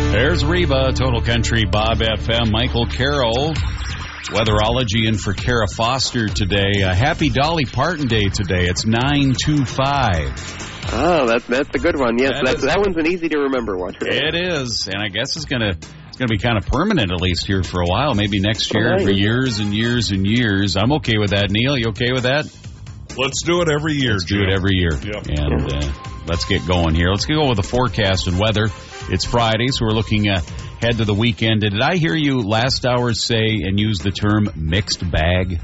There's Reba, Total Country, Bob FM, Michael Carroll. Weatherology in for Kara Foster today. Happy Dolly Parton Day today. It's 9/25. Oh, that's a good one. Yes, that one's an easy to remember one. It is, and I guess it's gonna be kind of permanent, at least here for a while. Maybe next year for years and years and years. I'm okay with that. Neil, you okay with that? Let's do it every year. Let's do it every year. Yep. And let's get going here. Let's go with the forecast and weather. It's Friday, so we're looking ahead to the weekend. Did I hear you last hour say and use the term mixed bag?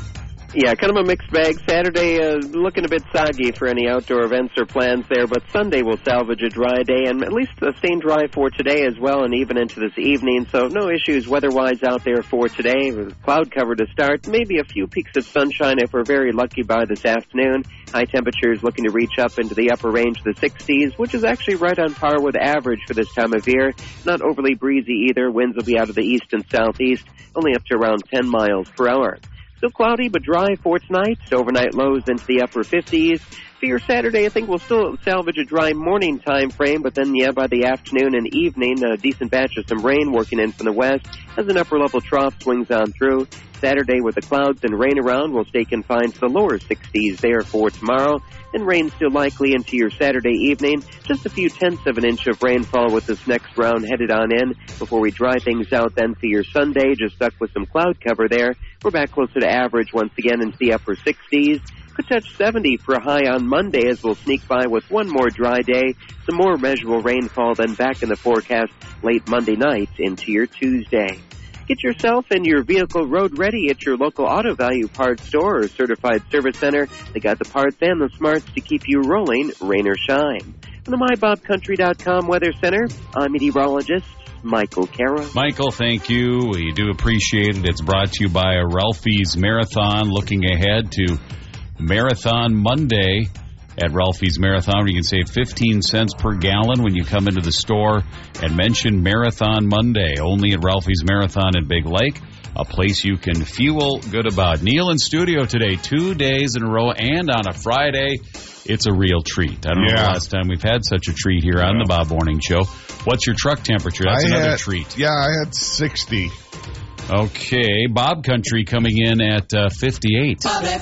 Yeah, kind of a mixed bag. Saturday looking a bit soggy for any outdoor events or plans there, but Sunday will salvage a dry day, and at least staying dry for today as well, and even into this evening. So no issues weather-wise out there for today. Cloud cover to start. Maybe a few peaks of sunshine if we're very lucky by this afternoon. High temperatures looking to reach up into the upper range of the 60s, which is actually right on par with average for this time of year. Not overly breezy either. Winds will be out of the east and southeast, only up to around 10 miles per hour. Still cloudy but dry for tonight. Overnight lows into the upper 50s. For your Saturday, I think we'll still salvage a dry morning time frame, but then, by the afternoon and evening, a decent batch of some rain working in from the west as an upper-level trough swings on through. Saturday, with the clouds and rain around, will stay confined to the lower 60s there for tomorrow, and rain still likely into your Saturday evening. Just a few tenths of an inch of rainfall with this next round headed on in before we dry things out then for your Sunday, just stuck with some cloud cover there. We're back closer to average once again into the upper 60s. Could touch 70 for a high on Monday as we'll sneak by with one more dry day. Some more measurable rainfall then back in the forecast late Monday night into your Tuesday. Get yourself and your vehicle road ready at your local Auto Value Parts store or certified service center. They got the parts and the smarts to keep you rolling, rain or shine. From the MyBobCountry.com Weather Center, I'm meteorologist Michael Carroll. Michael, thank you. We do appreciate it. It's brought to you by Ralphie's Marathon. Looking ahead to Marathon Monday at Ralphie's Marathon, where you can save 15 cents per gallon when you come into the store and mention Marathon Monday. Only at Ralphie's Marathon in Big Lake, a place you can feel good about. Neil in studio today, 2 days in a row, and on a Friday. It's a real treat. I don't know the last time we've had such a treat here on the Bob Morning Show. What's your truck temperature? That's another treat. Yeah, I had 60. Okay, Bob Country coming in at 58.